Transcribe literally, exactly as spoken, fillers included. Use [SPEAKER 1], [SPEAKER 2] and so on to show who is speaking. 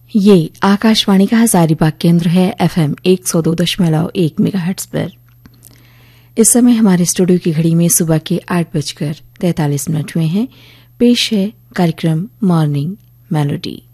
[SPEAKER 1] ये आकाशवाणी का हजारीबाग केंद्र है एफएम एक सौ दो दशमलव एक मेगाहर्ट्ज पर। इस समय हमारे स्टूडियो की घड़ी में सुबह के आठ बजकर तैंतालीस मिनट हुए हैं। पेश है कार्यक्रम मॉर्निंग मेलोडी।